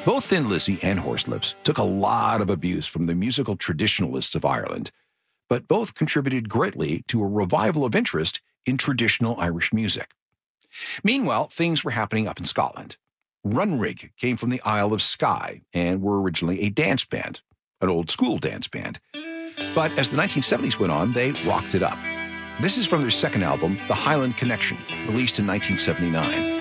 Both Thin Lizzy and Horselips took a lot of abuse from the musical traditionalists of Ireland, but both contributed greatly to a revival of interest in traditional Irish music. Meanwhile, things were happening up in Scotland. Runrig came from the Isle of Skye and were originally a dance band, an old school dance band. But as the 1970s went on, they rocked it up. This is from their second album, The Highland Connection, released in 1979.